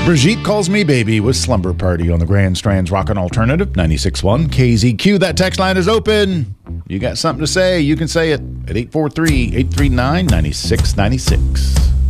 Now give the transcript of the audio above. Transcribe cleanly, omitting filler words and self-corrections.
Brigitte Calls Me Baby with Slumber Party on the Grand Strands Rockin' Alternative 96.1 KZQ. That text line is open. You got something to say, you can say it at 843-839-9696.